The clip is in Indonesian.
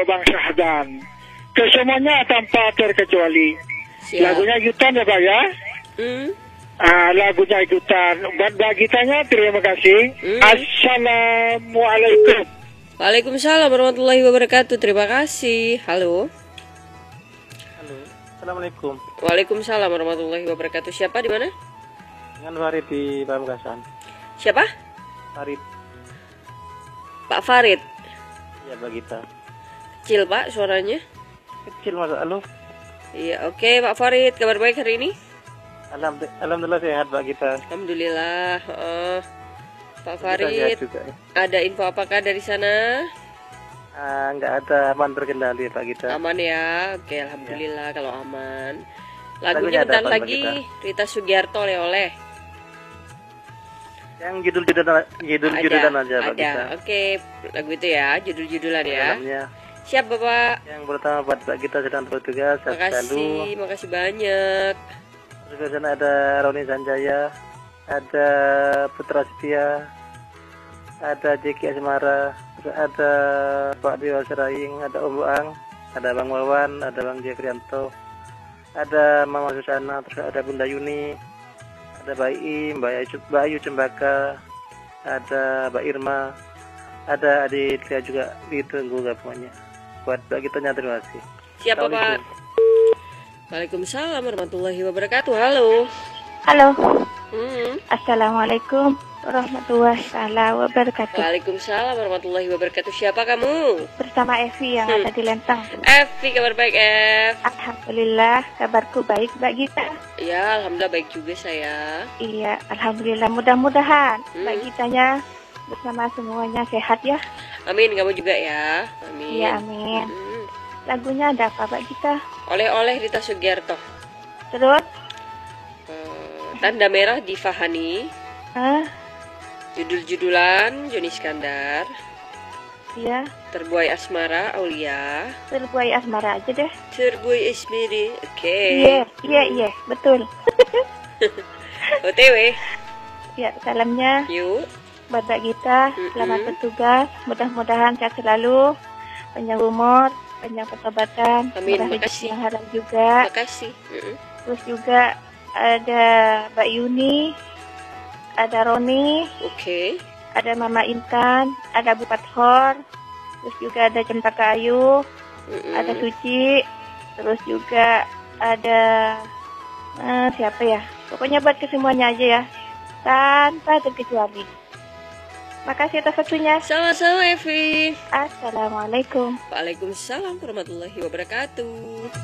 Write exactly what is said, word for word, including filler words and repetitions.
Bang Syahdan. Kesemuanya tanpa terkecuali. Siap. Lagunya ikutan ya Pak ya. Hmm. Ah, lagunya ikutan. Buat bagitanya terima kasih. Hmm. Assalamualaikum. Waalaikumsalam warahmatullahi wabarakatuh. Terima kasih. Halo. Halo, assalamualaikum. Waalaikumsalam warahmatullahi wabarakatuh. Siapa di mana? Dengan Farid di Pamekasan. Siapa? Farid, Pak Farid. ya Bagita. Kecil Pak suaranya. Kecil masa lu? Iya, oke Pak Farid. Kabar baik hari ini? Alhamdulillah, Alhamdulillah sehat Bagita. Alhamdulillah. Uh, Pak Kita Farid, sehat juga ya. ada info apakah dari sana? Ah, nggak ada, aman terkendali Bagita. Aman ya. Oke, alhamdulillah kalau aman. Lagunya Lagunya ada bentar apa, lagi Mbak Rita Sugiarto oleh-oleh. Yang judul-judulan judul-judulan aja Ada. Bagita. Oke, lagu itu ya, judul-judulan ya. Dalamnya. Siap Bapak. Yang pertama buat Bagita sedang bertugas, sehat selalu. Makasih, makasih banyak. Terus di sana ada Roni Sanjaya, ada Putra Setia, ada Jeki Asmara, terus ada Pak Dewa Seraing, ada Om Buang, ada Bang Wawan, ada Bang Jefrianto, ada Mama Susana, terus ada Bunda Yuni, ada Mbak Im, Mbak Ayu, Mbak Ayu Cembaka, ada Mbak Irma, ada adik saya juga ditunggu gabungannya. Buat Bagita terima kasih. Siapa Pak? Waalaikumsalam warahmatullahi wabarakatuh. Halo. Halo, Hmm. Assalamualaikum warahmatullahi wabarakatuh. Waalaikumsalam warahmatullahi wabarakatuh. Siapa kamu? Bersama Evi yang Hmm. ada di Lenteng. Evi, kabar baik Ev? Alhamdulillah, kabarku baik Mbak Gita. Ya, alhamdulillah baik juga saya. Iya, Alhamdulillah. Mudah-mudahan Hmm. Mbak Gitanya bersama semuanya sehat ya. Amin, kamu juga ya. Amin. Iya, amin. Hmm. Lagunya ada apa Mbak Gita? Oleh-oleh Rita Sugiarto. Terus, Eh, Tanda merah di Fahani. ah, Judul-judulan Joni Iskandar. iya, Terbuai Asmara Aulia. terbuai asmara aja deh. Terbuai Ismiri. Oke. Iya, iya, iya, betul. O T W. Ya, salamnya Yuk. buat Mbak Gita. Selamat Mm-mm. bertugas. Mudah-mudahan sehat selalu, panjang umur, panjang pertobatan, Amin, murah rezeki makasih. yang halal juga. Makasih. Mm-mm. Terus juga ada Mbak Yuni, ada Roni, Oke. ada Mama Intan, ada Bu Pathor, terus juga ada Cempaka Ayu, Mm-mm. ada Suci, terus juga ada eh, siapa ya? Pokoknya buat kesemuanya aja ya, tanpa terkecuali. Makasih atas waktunya. Sama-sama Evi. Assalamualaikum. Waalaikumsalam warahmatullahi wabarakatuh.